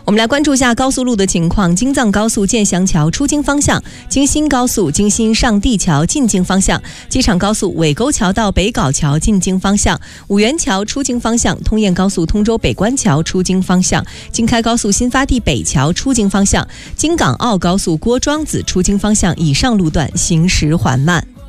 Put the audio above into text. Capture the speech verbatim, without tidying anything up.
我们来关注一下高速路的情况。京藏高速建祥桥出京方向，京新高速京新上地桥进京方向，机场高速尾沟桥到北碏桥进京方向，五原桥出京方向，通燕高速通州北关桥出京方向，京开高速新发地北桥出京方向，京港澳高速郭庄子出京方向以上路段行驶缓慢。